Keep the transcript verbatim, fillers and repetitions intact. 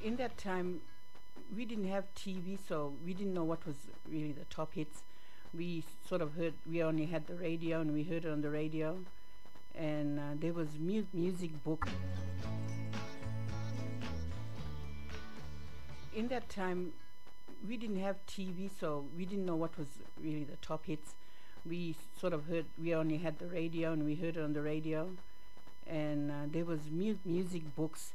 In that time, we didn't have T V, so we didn't know what was really the top hits. We sort of heard, we only had the radio, and we heard it on the radio. And uh, there was mu- music book. In that time, we didn't have T V, so we didn't know what was really the top hits. We sort of heard, we only had the radio, and we heard it on the radio. And uh, there was mu- music books